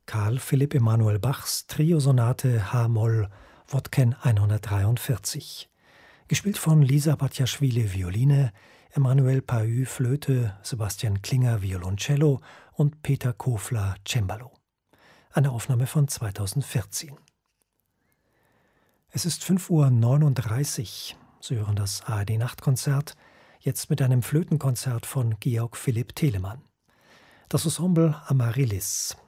Carl Philipp Emanuel Bachs Triosonate H-Moll Wodken 143. Gespielt von Lisa Batjaschwili Violine, Emmanuel Pahü Flöte, Sebastian Klinger Violoncello und Peter Kofler Cembalo. Eine Aufnahme von 2014. Es ist 5:39 Uhr. Sie hören das ARD-Nachtkonzert, jetzt mit einem Flötenkonzert von Georg Philipp Telemann. Das Ensemble Amaryllis.